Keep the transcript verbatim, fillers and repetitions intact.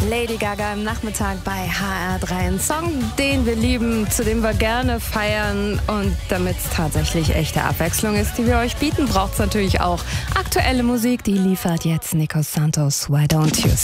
Lady Gaga im Nachmittag bei H R drei. Ein Song, den wir lieben, zu dem wir gerne feiern. Und damit es tatsächlich echte Abwechslung ist, die wir euch bieten, braucht es natürlich auch aktuelle Musik. Die liefert jetzt Nico Santos. Why don't you?